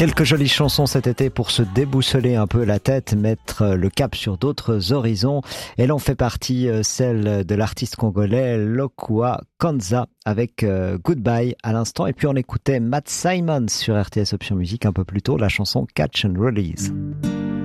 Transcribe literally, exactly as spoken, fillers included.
Quelques jolies chansons cet été pour se déboussoler un peu la tête, mettre le cap sur d'autres horizons. Et l'on fait partie, celle de l'artiste congolais Lokua Kanza avec Goodbye à l'instant. Et puis on écoutait Matt Simons sur R T S Option Musique un peu plus tôt, la chanson Catch and Release.